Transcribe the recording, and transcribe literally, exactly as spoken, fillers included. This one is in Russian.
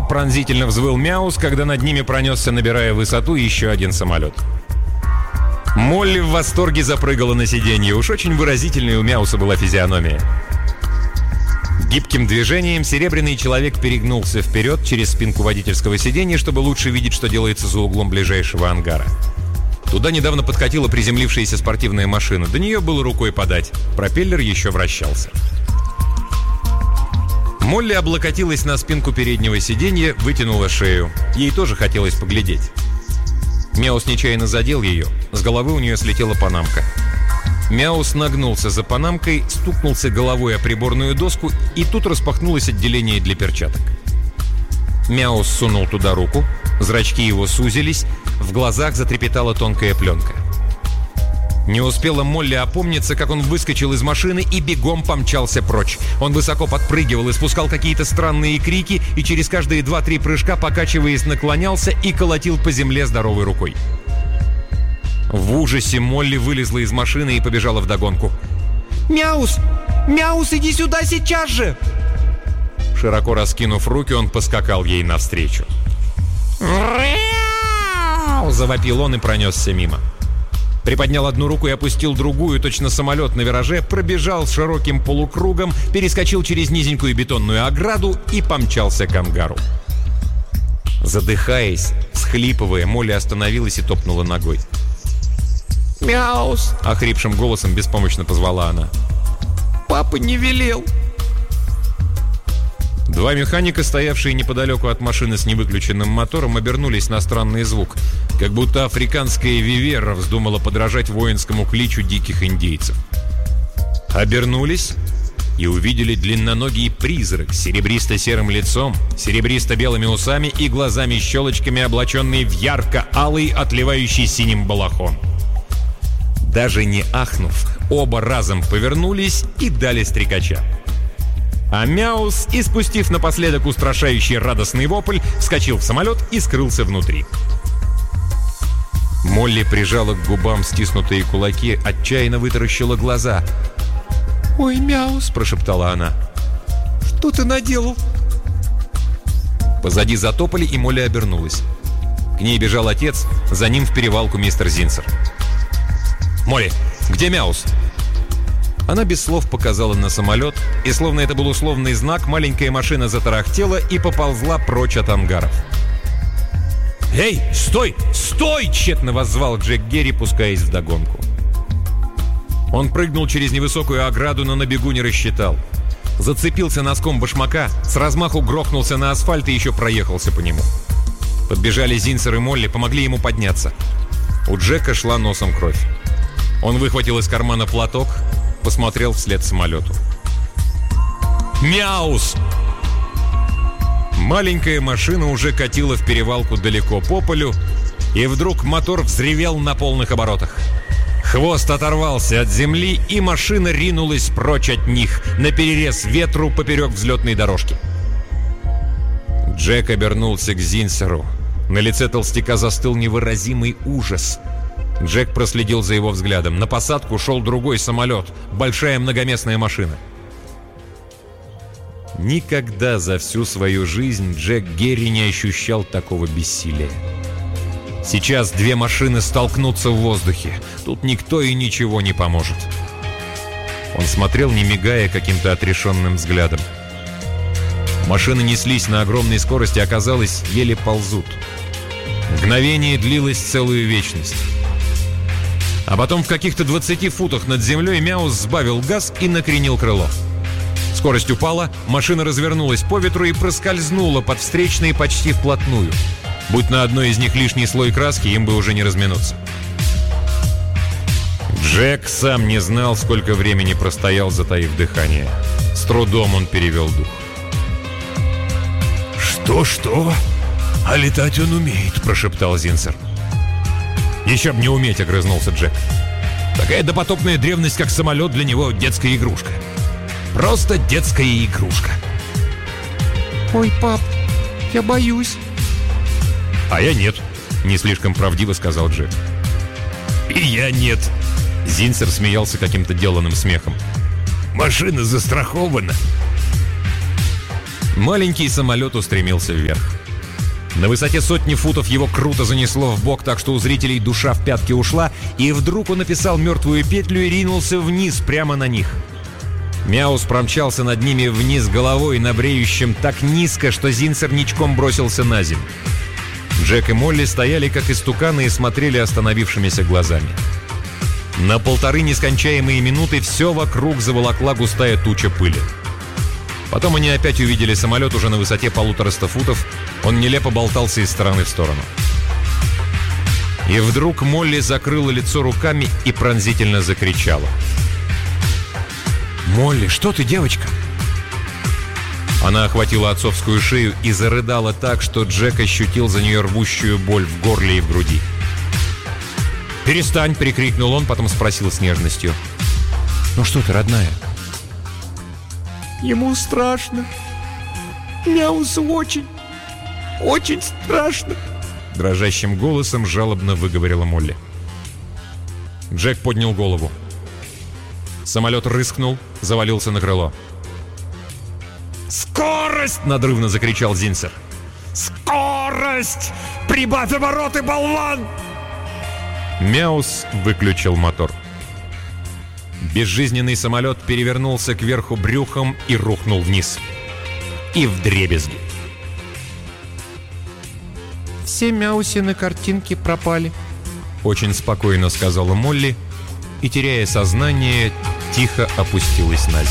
Пронзительно взвыл Мяус, когда над ними пронесся, набирая высоту, еще один самолет. Молли в восторге запрыгала на сиденье. Уж очень выразительной у Мяуса была физиономия. Гибким движением серебряный человек перегнулся вперед через спинку водительского сиденья, чтобы лучше видеть, что делается за углом ближайшего ангара. Туда недавно подкатила приземлившаяся спортивная машина. До нее было рукой подать. Пропеллер еще вращался. Молли облокотилась на спинку переднего сиденья, вытянула шею. Ей тоже хотелось поглядеть. Мяус нечаянно задел ее. С головы у нее слетела панамка. Мяус нагнулся за панамкой, стукнулся головой о приборную доску, и тут распахнулось отделение для перчаток. Мяус сунул туда руку, зрачки его сузились, в глазах затрепетала тонкая пленка. Не успела Молли опомниться, как он выскочил из машины и бегом помчался прочь. Он высоко подпрыгивал, испускал какие-то странные крики и через каждые два-три прыжка, покачиваясь, наклонялся и колотил по земле здоровой рукой. В ужасе Молли вылезла из машины и побежала вдогонку. «Мяус! Мяус, иди сюда сейчас же!» Широко раскинув руки, он поскакал ей навстречу. «Ряу!» — завопил он и пронесся мимо. Приподнял одну руку и опустил другую, точно самолет на вираже, пробежал широким полукругом, перескочил через низенькую бетонную ограду и помчался к ангару. Задыхаясь, всхлипывая, Молли остановилась и топнула ногой. «Мяус!» — охрипшим голосом беспомощно позвала она. «Папа не велел!» Два механика, стоявшие неподалеку от машины с невыключенным мотором, обернулись на странный звук, как будто африканская вивера вздумала подражать воинскому кличу диких индейцев. Обернулись и увидели длинноногий призрак с серебристо-серым лицом, серебристо-белыми усами и глазами-щелочками, облаченный в ярко-алый, отливающий синим балахон. Даже не ахнув, оба разом повернулись и дали стрекача. А Мяус, испустив напоследок устрашающий радостный вопль, вскочил в самолет и скрылся внутри. Молли прижала к губам стиснутые кулаки, отчаянно вытаращила глаза. «Ой, Мяус!» – прошептала она. «Что ты наделал?» Позади затопали, и Молли обернулась. К ней бежал отец, за ним в перевалку мистер Зинцер. «Молли, где Мяус?» Она без слов показала на самолет, и, словно это был условный знак, маленькая машина затарахтела и поползла прочь от ангаров. «Эй, стой! Стой!» — тщетно воззвал Джек Герри, пускаясь вдогонку. Он прыгнул через невысокую ограду, но на бегу не рассчитал. Зацепился носком башмака, с размаху грохнулся на асфальт и еще проехался по нему. Подбежали Зинцер и Молли, помогли ему подняться. У Джека шла носом кровь. Он выхватил из кармана платок, посмотрел вслед самолету. «Мяус!» Маленькая машина уже катила в перевалку далеко по полю, и вдруг мотор взревел на полных оборотах. Хвост оторвался от земли, и машина ринулась прочь от них, наперерез ветру поперек взлетной дорожки. Джек обернулся к Зинцеру. На лице толстяка застыл невыразимый ужас. Джек проследил за его взглядом. На посадку шел другой самолет, большая многоместная машина. Никогда за всю свою жизнь Джек Герри не ощущал такого бессилия. Сейчас две машины столкнутся в воздухе. Тут никто и ничего не поможет. Он смотрел, не мигая, каким-то отрешенным взглядом. Машины неслись на огромной скорости, оказалось, еле ползут. Мгновение длилось целую вечность. А потом в каких-то двадцати футах над землей Мяус сбавил газ и накренил крыло. Скорость упала, машина развернулась по ветру и проскользнула под встречные почти вплотную. Будь на одной из них лишний слой краски, им бы уже не разминуться. Джек сам не знал, сколько времени простоял, затаив дыхание. С трудом он перевел дух. «Что-что? А летать он умеет», — прошептал Зинцер. «Еще б не уметь», — огрызнулся Джек. «Такая допотопная древность, как самолет, для него детская игрушка. Просто детская игрушка». «Ой, пап, я боюсь». «А я нет», — не слишком правдиво сказал Джек. «И я нет». Зинцер смеялся каким-то деланным смехом. «Машина застрахована». Маленький самолет устремился вверх. На высоте сотни футов его круто занесло в бок, так что у зрителей душа в пятки ушла, и вдруг он описал мертвую петлю и ринулся вниз, прямо на них. Мяус промчался над ними вниз головой на бреющем так низко, что Зинцер ничком бросился на землю. Джек и Молли стояли как истуканы и смотрели остановившимися глазами. На полторы нескончаемые минуты все вокруг заволокла густая туча пыли. Потом они опять увидели самолет уже на высоте полутораста футов. Он нелепо болтался из стороны в сторону. И вдруг Молли закрыла лицо руками и пронзительно закричала. «Молли, что ты, девочка?» Она охватила отцовскую шею и зарыдала так, что Джек ощутил за нее рвущую боль в горле и в груди. «Перестань!» — прикрикнул он, потом спросил с нежностью. «Ну что ты, родная?» Ему страшно. Мяусу очень, очень страшно. Дрожащим голосом жалобно выговорила Молли. Джек поднял голову. Самолет рыскнул, завалился на крыло. «Скорость!» — надрывно закричал Зинцер. «Скорость! Прибавь обороты, болван!» Мяус выключил мотор. Безжизненный самолет перевернулся кверху брюхом и рухнул вниз. И вдребезги. Все Мяусины картинки пропали. Очень спокойно сказала Молли и, теряя сознание, тихо опустилась на землю.